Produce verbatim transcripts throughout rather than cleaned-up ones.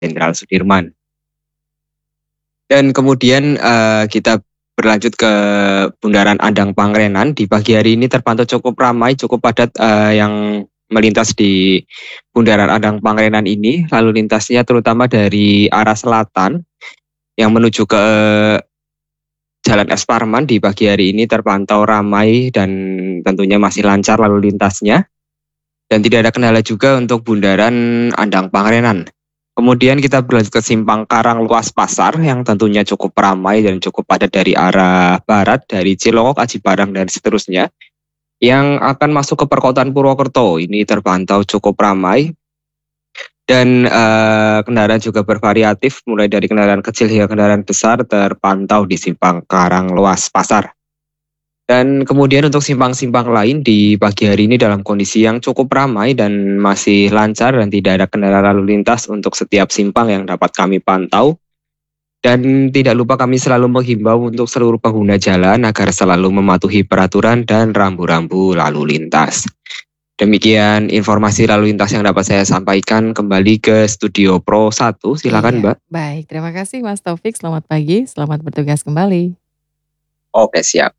Jenderal Sudirman. Dan kemudian, eee, kita berlanjut ke Bundaran Andang Pangerenan. Di pagi hari ini terpantau cukup ramai, cukup padat, eee, yang melintas di Bundaran Andang Pangerenan ini. Lalu lintasnya terutama dari arah selatan yang menuju ke Jalan Es Parman di pagi hari ini terpantau ramai dan tentunya masih lancar lalu lintasnya. Dan tidak ada kendala juga untuk Bundaran Andang Pangerenan. Kemudian kita berlanjut ke Simpang Karang Luas Pasar yang tentunya cukup ramai dan cukup padat dari arah barat, dari Cilongok, Aji Barang, dan seterusnya. Yang akan masuk ke perkotaan Purwokerto, ini terpantau cukup ramai. Dan eh, kendaraan juga bervariatif, mulai dari kendaraan kecil hingga kendaraan besar terpantau di Simpang Karang Luas Pasar. Dan kemudian untuk simpang-simpang lain di pagi hari ini dalam kondisi yang cukup ramai dan masih lancar dan tidak ada kendaraan lalu lintas untuk setiap simpang yang dapat kami pantau. Dan tidak lupa kami selalu menghimbau untuk seluruh pengguna jalan agar selalu mematuhi peraturan dan rambu-rambu lalu lintas. Demikian informasi lalu lintas yang dapat saya sampaikan. Kembali ke Studio Pro satu, silakan Iya, Mbak. baik. Terima kasih Mas Taufik, selamat pagi, selamat bertugas kembali. Oke, siap.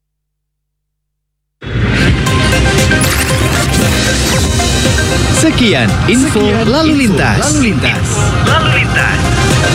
Sekian info lalu lintas. Lalu lintas.